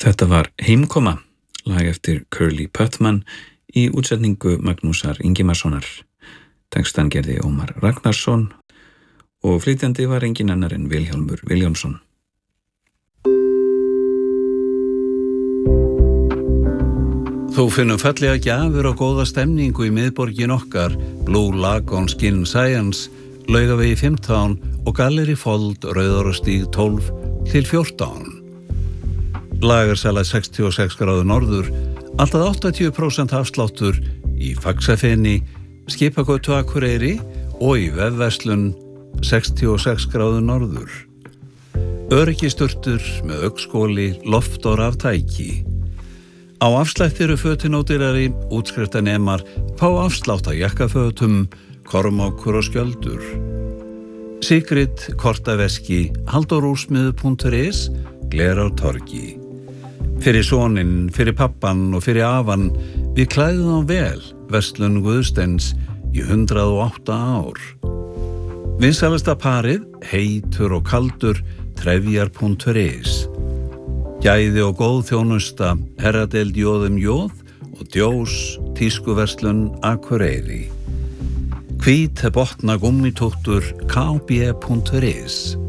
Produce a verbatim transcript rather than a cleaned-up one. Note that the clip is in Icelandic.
Þetta var Heimkoma, lag eftir Curly Putman í útsetningu Magnúsar Ingimarssonar. Textan gerði Ómar Ragnarsson og flytjandi var engin annar en Vilhjálmur Vilhjálmsson. Þú finnum fallega gjafir og góða stemningu í miðborgin okkar, Blue Lagoon Skin Science, Laugavegi fimmtán og Gallerí Fold, Rauðárastíg tólf til fjórtán. Lagarsala sextíu og sex gráður norður, alltaf áttatíu prósent afsláttur í Faxafeni, Skipagötu Akureyri og í vefverslun sextíu og sex gráður norður. Öryggisturtur með augnskóli, loft og raftæki. Á afslætti eru fötin ódýrari, útskriftanemar fá afslátt á jakkafötum, kormákur og skjöldur. Sigrid, kortaveski, halldórúsmiðu punktur is, Glerártorgi. Fyrir soninn, fyrir pappan og fyrir afan, við klæðum á vel, verslun Guðsteins í hundrað og átta ár. Vinsælasta parið, heitur og kaldur, trefjar punktur is. Gæði og góð þjónusta, herradeild Jóðum Jóð og Djós, tískuverslun Akureyri. Hvít botna gúmmítóttur, k b punktur is.